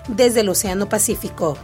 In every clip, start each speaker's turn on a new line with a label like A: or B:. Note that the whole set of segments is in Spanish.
A: desde el Océano Pacífico.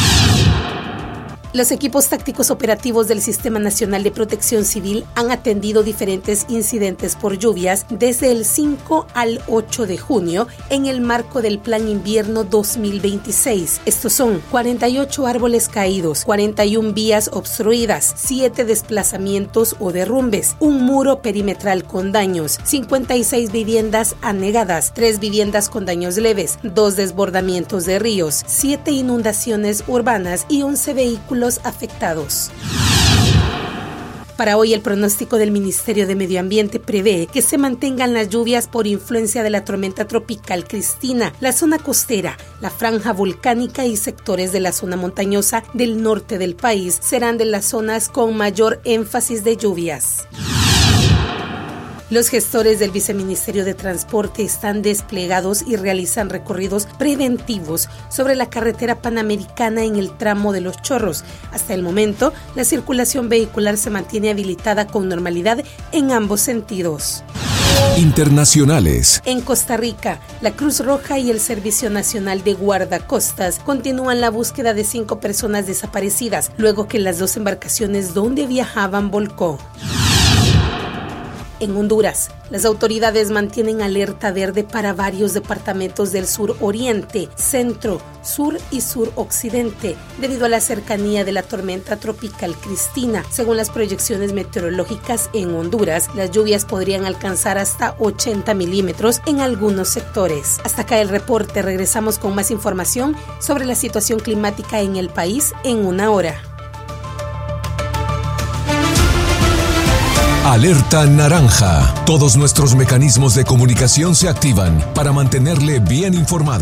A: Los equipos tácticos operativos del Sistema Nacional de Protección Civil han atendido diferentes incidentes por lluvias desde el 5 al 8 de junio en el marco del Plan Invierno 2026. Estos son 48 árboles caídos, 41 vías obstruidas, 7 desplazamientos o derrumbes, un muro perimetral con daños, 56 viviendas anegadas, 3 viviendas con daños leves, 2 desbordamientos de ríos, 7 inundaciones urbanas y 11 vehículos afectados. Para hoy, el pronóstico del Ministerio de Medio Ambiente prevé que se mantengan las lluvias por influencia de la tormenta tropical Cristina. La zona costera, la franja volcánica y sectores de la zona montañosa del norte del país serán de las zonas con mayor énfasis de lluvias. Los gestores del Viceministerio de Transporte están desplegados y realizan recorridos preventivos sobre la carretera panamericana en el tramo de Los Chorros. Hasta el momento, la circulación vehicular se mantiene habilitada con normalidad en ambos sentidos.
B: Internacionales.
A: En Costa Rica, la Cruz Roja y el Servicio Nacional de Guardacostas continúan la búsqueda de 5 personas desaparecidas, luego que las 2 embarcaciones donde viajaban volcó. En Honduras, las autoridades mantienen alerta verde para varios departamentos del sur-oriente, centro, sur y sur-occidente, debido a la cercanía de la tormenta tropical Cristina. Según las proyecciones meteorológicas en Honduras, las lluvias podrían alcanzar hasta 80 milímetros en algunos sectores. Hasta acá el reporte. Regresamos con más información sobre la situación climática en el país en una hora.
B: Alerta naranja. Todos nuestros mecanismos de comunicación se activan para mantenerle bien informado.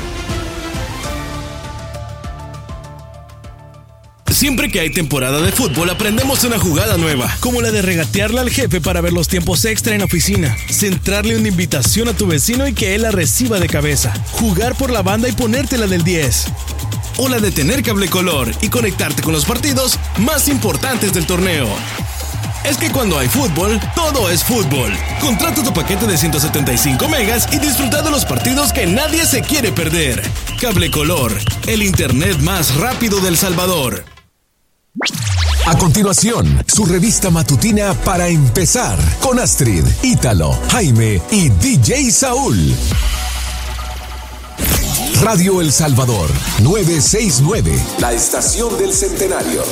C: Siempre que hay temporada de fútbol aprendemos una jugada nueva, como la de regatearle al jefe para ver los tiempos extra en la oficina, centrarle una invitación a tu vecino y que él la reciba de cabeza, jugar por la banda y ponértela del 10. O la de tener cable color y conectarte con los partidos más importantes del torneo. Es que cuando hay fútbol, todo es fútbol. Contrata tu paquete de 175 megas y disfruta de los partidos que nadie se quiere perder. Cable Color, el internet más rápido del Salvador.
B: A continuación, su revista matutina Para Empezar, con Astrid, Ítalo, Jaime y DJ Saúl. Radio El Salvador, 969, la estación del centenario.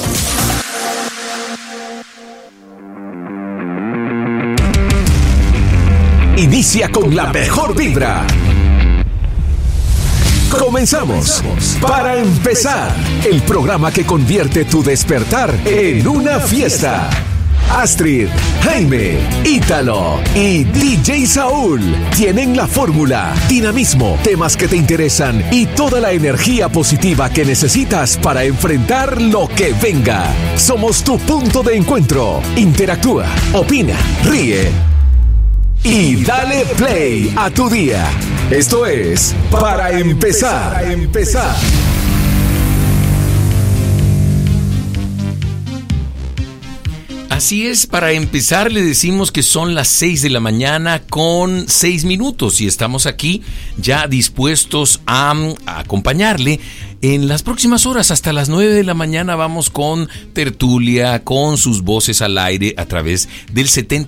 B: Inicia con la mejor vibra. Comenzamos. Para empezar, el programa que convierte tu despertar en una fiesta. Astrid, Jaime, Ítalo y DJ Saúl tienen la fórmula, dinamismo, temas que te interesan y toda la energía positiva que necesitas para enfrentar lo que venga. Somos tu punto de encuentro. Interactúa, opina, ríe y dale play a tu día. Esto es Para Empezar. Para empezar.
D: Así es, para empezar le decimos que son las 6 de la mañana con 6 minutos y estamos aquí ya dispuestos a acompañarle en las próximas horas. Hasta las 9 de la mañana vamos con tertulia, con sus voces al aire a través del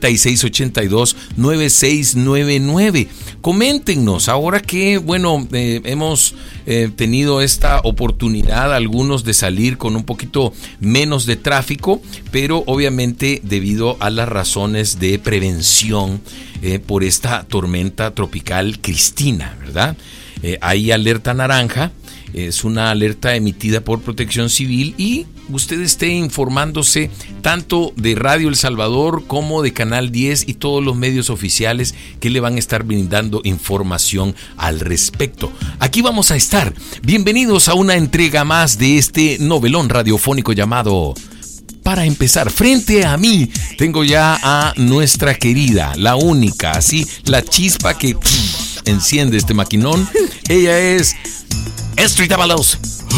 D: 7682-9699. Coméntenos, ahora que, bueno, hemos tenido esta oportunidad algunos de salir con un poquito menos de tráfico, pero obviamente debido a las razones de prevención por esta tormenta tropical Cristina, ¿verdad? Hay alerta naranja. Es una alerta emitida por Protección Civil y usted esté informándose tanto de Radio El Salvador como de Canal 10 y todos los medios oficiales que le van a estar brindando información al respecto. Aquí vamos a estar. Bienvenidos a una entrega más de este novelón radiofónico llamado Para Empezar. Frente a mí tengo ya a nuestra querida, la única, así, la chispa que enciende este maquinón. Ella es Astrid Ábalos.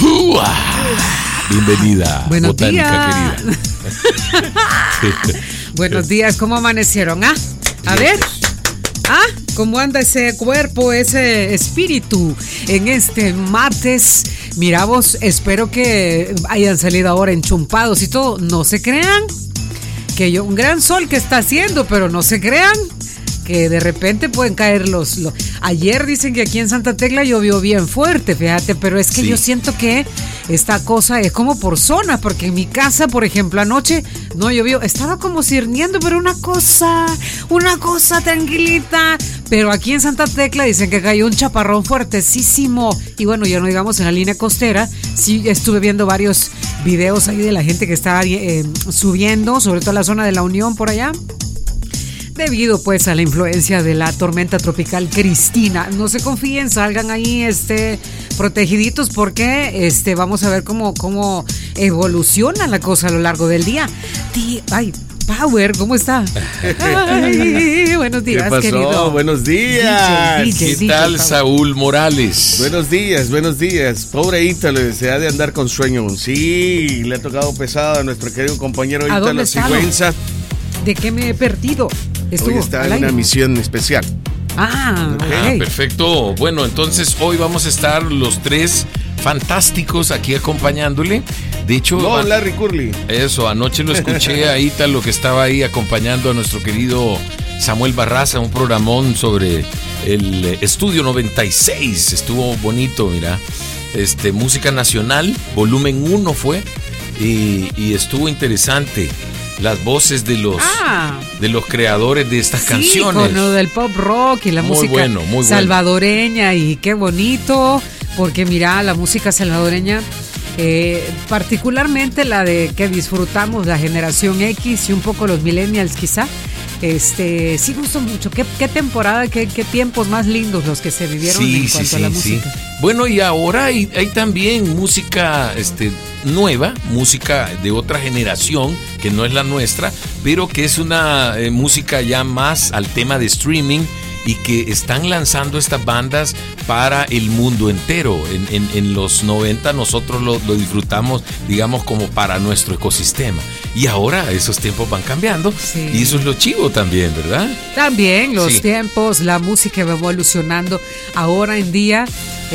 D: Bienvenida.
E: Buenos
D: botánica
E: días. Buenos días, ¿cómo amanecieron? A ver. ¿Cómo anda ese cuerpo, ese espíritu en este martes? Mira vos, espero que hayan salido ahora enchumpados y todo. No se crean que un gran sol que está haciendo, pero no se crean que de repente pueden caer los... Ayer dicen que aquí en Santa Tecla llovió bien fuerte, fíjate, pero es que sí. Yo siento que esta cosa es como por zona, porque en mi casa, por ejemplo, anoche no llovió, estaba como cirniendo, pero una cosa tranquilita, pero aquí en Santa Tecla dicen que cayó un chaparrón fuertesísimo, y bueno, ya no digamos en la línea costera, sí estuve viendo varios videos ahí de la gente que estaba subiendo, sobre todo la zona de la Unión por allá, debido pues a la influencia de la tormenta tropical Cristina. No se confíen, salgan ahí protegiditos porque vamos a ver cómo evoluciona la cosa a lo largo del día. Power, ¿cómo está? Ay, buenos días,
F: ¿qué pasó?
E: Querido.
F: Buenos días.
D: ¿Qué tal, Saúl Morales?
F: Buenos días. Pobre Ítalo, se ha de andar con sueño. Sí, le ha tocado pesado a nuestro querido compañero Ítalo Sigüenza.
E: ¿De qué me he perdido?
F: Hoy está en una misión especial.
E: Okay.
D: Perfecto. Bueno, entonces hoy vamos a estar los tres fantásticos aquí acompañándole. De hecho,
F: Larry Curly.
D: Eso, anoche lo escuché a Ítalo que estaba ahí acompañando a nuestro querido Samuel Barraza, un programón sobre el Estudio 96. Estuvo bonito, mira. Música Nacional, volumen 1 fue. Y estuvo interesante. Las voces de los creadores de estas canciones.
E: Con lo del pop rock y la música salvadoreña. Y qué bonito, porque mira, la música salvadoreña, particularmente la de que disfrutamos la generación X y un poco los millennials quizá, sí gustó mucho. Qué temporada, qué tiempos más lindos los que se vivieron en cuanto a la música.
D: Bueno, y ahora hay también música nueva, música de otra generación que no es la nuestra, pero que es una música ya más al tema de streaming y que están lanzando estas bandas para el mundo entero. En los 90 nosotros lo disfrutamos, digamos, como para nuestro ecosistema. Y ahora esos tiempos van cambiando, sí. Y eso es lo chivo también, ¿verdad?
E: También los tiempos, la música va evolucionando. Ahora en día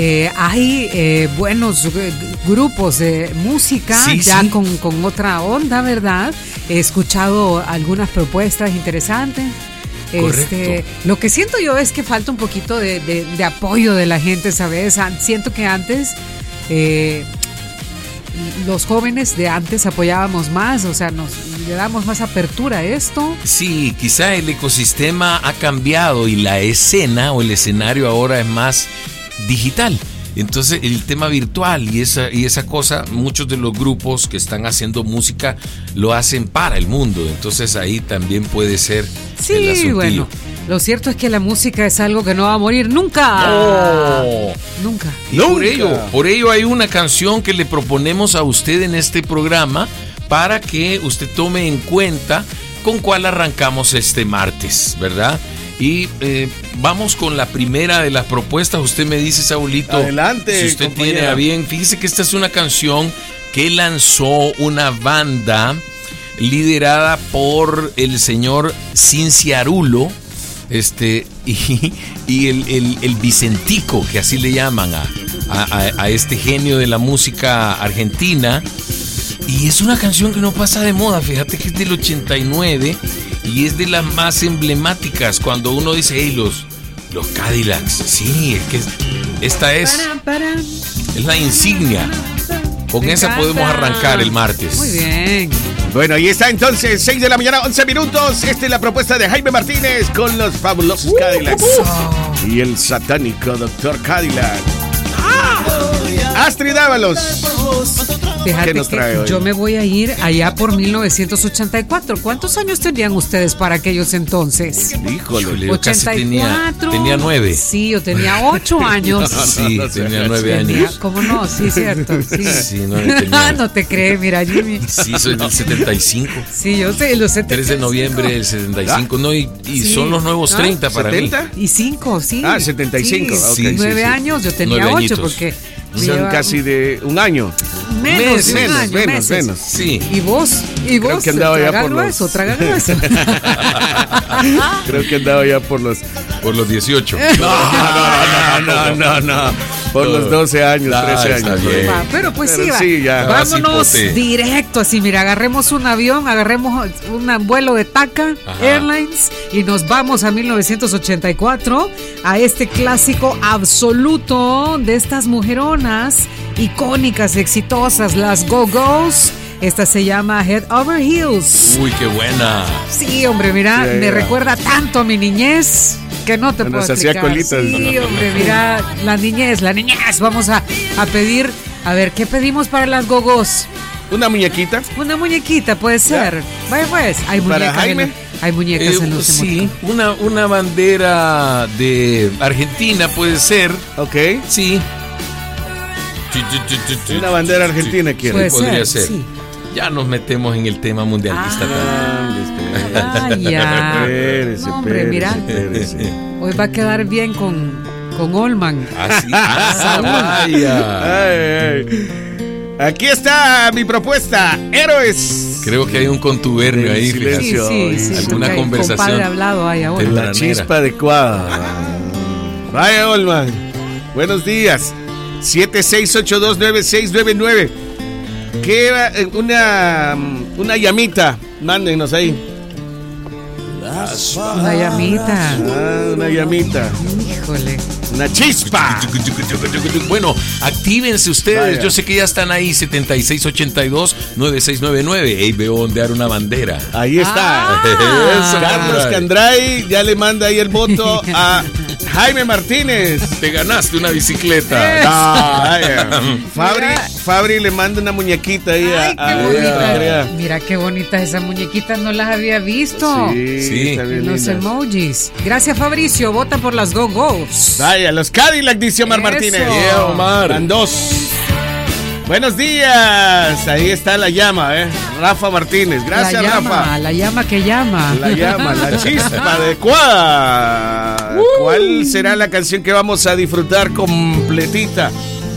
E: hay buenos grupos de música con otra onda, ¿verdad? He escuchado algunas propuestas interesantes. Lo que siento yo es que falta un poquito de apoyo de la gente, ¿sabes? Siento que antes los jóvenes de antes apoyábamos más, o sea, le damos más apertura a esto.
D: Sí, quizá el ecosistema ha cambiado y la escena o el escenario ahora es más digital. Entonces el tema virtual y esa cosa, muchos de los grupos que están haciendo música lo hacen para el mundo, entonces ahí también puede ser el asuntillo. Bueno,
E: lo cierto es que la música es algo que no va a morir nunca.
D: No.
E: Nunca.
D: Y por ello hay una canción que le proponemos a usted en este programa para que usted tome en cuenta con cuál arrancamos este martes, ¿verdad? Y vamos con la primera de las propuestas. Usted me dice, Saulito,
F: adelante,
D: si usted
F: compañera.
D: tiene a bien. Fíjese que esta es una canción que lanzó una banda liderada por el señor Cinciarulo, y el Vicentico, que así le llaman a este genio de la música argentina. Y es una canción que no pasa de moda. Fíjate que es del 89 y es de las más emblemáticas cuando uno dice, hey, los Cadillacs. Sí, es que esta es la insignia. Con esa podemos arrancar el martes.
E: Muy bien.
F: Bueno, ahí está entonces, 6 de la mañana, 11 minutos. Esta es la propuesta de Jaime Martínez con los fabulosos Cadillacs. Y el satánico Dr. Cadillac. Astrid Dávalos.
E: Fíjate
F: ¿Qué nos trae hoy?
E: Yo me voy a ir allá por 1984. ¿Cuántos años tenían ustedes para aquellos entonces?
D: Híjole, yo
E: 84.
D: tenía 9.
E: Sí, yo tenía 8 años.
D: Sí, tenía 9 años.
E: ¿Cómo no? Sí, cierto. Sí,
D: sí, tenía.
E: No te crees, mira, Jimmy.
D: Sí, soy del 75.
E: Sí, yo sé, los 75.
D: 3 de noviembre del 75. No, y sí. Son los nuevos 30 para
F: 70?
D: mí.
E: Y 5, sí.
F: 75.
E: Sí,
F: Okay,
E: 9 años, yo tenía
D: 9
E: 8
D: añitos.
E: porque...
F: Son casi de un año.
E: Menos.
D: Sí.
E: ¿Y vos?
F: Creo que andaba ya por
E: traga grueso.
F: Creo que andaba ya por los
D: Por los 18.
F: No. Por los 12 años, 13 años.
E: Pero pues
F: Pero
E: sí,
F: sí, ya.
E: vámonos
D: Cipote.
E: directo así, mira, agarremos un avión, agarremos un vuelo de TACA Airlines y nos vamos a 1984 a este clásico absoluto de estas mujeronas icónicas, exitosas, las Go-Go's. Esta se llama Head Over Heels.
D: Uy, qué buena.
E: Sí, hombre, mira,
F: Sí,
E: me
F: ya.
E: recuerda tanto a mi niñez que no te
F: Cuando
E: puedo
F: se hacía
E: explicar.
F: colitas.
E: Sí, hombre, mira, la niñez. Vamos a pedir, a ver, ¿qué pedimos para las gogos?
F: Una muñequita.
E: Una muñequita, puede ser. Vaya pues, hay
F: ¿Para
E: muñecas,
F: Jaime?
E: hay muñecas en los
D: Sí, una bandera de Argentina puede ser.
F: Ok.
D: Sí.
F: Una bandera argentina quiere.
E: Puede
D: podría
E: ser,
D: ser.
E: sí.
D: Ya nos metemos en el tema mundialista también.
E: Ah, ya.
F: Espérese,
E: No, hombre, mira.
F: espérese.
E: Hoy va a quedar bien con Olman.
D: Así. Vaya.
F: Ay. Aquí está mi propuesta. Héroes.
D: Creo que hay un contubernio ahí.
F: Silencio.
E: Sí.
D: Alguna
E: creo que
D: conversación.
E: compadre hablado hay ahora.
D: Tendrá.
F: La chispa adecuada. Vaya, Olman. Buenos días. 76829699. ¿Qué una llamita? Mándenos ahí.
E: Una llamita.
F: Una llamita.
E: Híjole.
F: Una chispa.
D: Bueno, actívense ustedes.
F: Vaya.
D: Yo sé que ya están ahí, 7682-9699. Ahí veo ondear una bandera.
F: Ahí está.
D: Eso,
F: Carlos
D: Candray.
F: Candray ya le manda ahí el voto a Jaime Martínez.
D: Te ganaste una bicicleta.
F: Vaya. Fabri le manda una muñequita ahí
E: Ay, qué
F: a
E: bonita.
F: Andrea.
E: Mira qué bonitas esas muñequitas, no las había visto.
D: Sí.
F: está bien
E: Los
F: lindas.
E: emojis. Gracias, Fabricio. Vota por las Go-Go's.
F: Vaya, los Cadillac, dice Omar
E: Eso.
F: Martínez.
D: Yeah, Omar.
F: Van dos. Buenos días. Ahí está la llama, Rafa Martínez. Gracias, Rafa.
E: La llama que llama.
F: La llama, la chispa adecuada. ¿Cuál será la canción que vamos a disfrutar completita?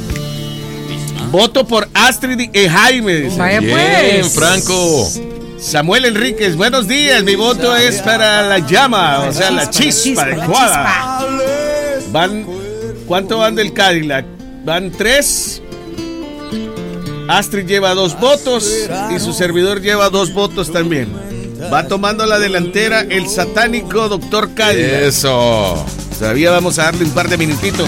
F: Voto por Astrid y Jaime. Dice.
E: Vaya
D: Bien,
E: pues.
D: Franco.
F: Samuel Enríquez, buenos días. Mi voto es para la llama, o sea, la chispa adecuada. ¿Cuánto van del Cadillac? Van 3. Astrid lleva 2 votos y su servidor lleva 2 votos también. Va tomando la delantera el satánico Dr. Cadillac.
D: Eso.
F: Todavía vamos a darle un par de minutitos.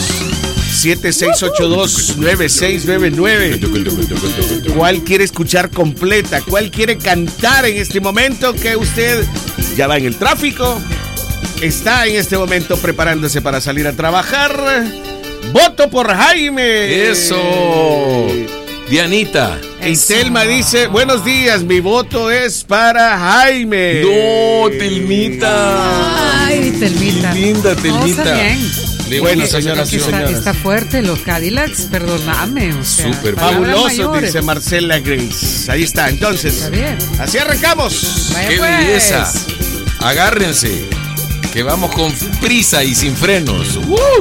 F: 7682-9699. ¿Cuál quiere escuchar completa? ¿Cuál quiere cantar en este momento que usted ya va en el tráfico? Está en este momento preparándose para salir a trabajar. Voto por Jaime.
D: Eso. Dianita.
F: Y Telma dice, buenos días, mi voto es para Jaime.
D: No, Telmita.
E: Ay, Telmita.
D: Qué linda,
E: No,
D: Telmita.
E: está bien.
F: Bueno, señoras y señores.
E: Está fuerte los Cadillacs, perdóname. O sea,
D: Súper
E: palabras
F: Fabuloso,
E: mayores.
F: dice Marcela Grace. Ahí está, entonces.
E: Está bien.
F: Así arrancamos.
E: Vaya
D: ¡Qué
E: pues.
D: belleza! Agárrense, que vamos con prisa y sin frenos.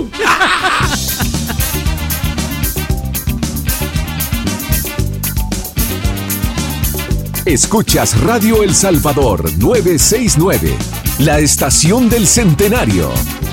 B: Escuchas Radio El Salvador 969, la estación del centenario.